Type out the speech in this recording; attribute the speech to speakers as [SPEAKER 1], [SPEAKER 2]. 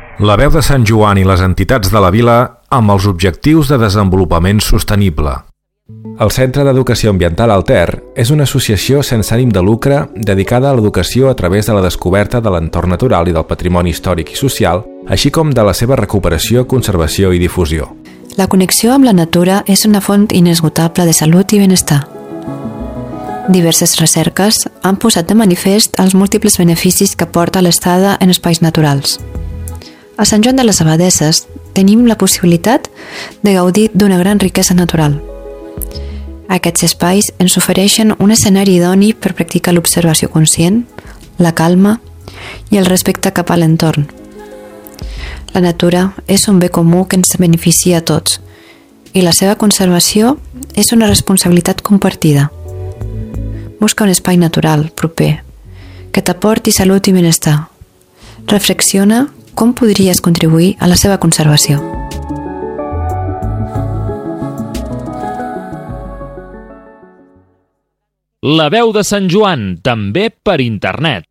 [SPEAKER 1] La veu de Sant Joan i les entitats de la vila amb els objectius de desenvolupament sostenible. El Centre d'Educació Ambiental Alter és una associació sense ànim de lucre dedicada a l'educació a través de la descoberta de l'entorn natural i del patrimoni històric i social, així com de la seva recuperació, conservació i difusió.
[SPEAKER 2] La connexió amb la natura és una font inesgotable de salut i benestar. Diverses recerques han posat de manifest els múltiples beneficis que porta l'estada en espais naturals. A Sant Joan de les Abadesses tenim la possibilitat de gaudir d'una gran riquesa natural. Aquests espais ens ofereixen un escenari idoni per practicar l'observació conscient, la calma i el respecte cap a l'entorn. La natura és un bé comú que ens beneficia a tots i la seva conservació és una responsabilitat compartida. Busca un espai natural, proper, que t'aporti salut i benestar. Reflexiona com podries contribuir a la seva conservació.
[SPEAKER 3] La veu de Sant Joan, també per internet.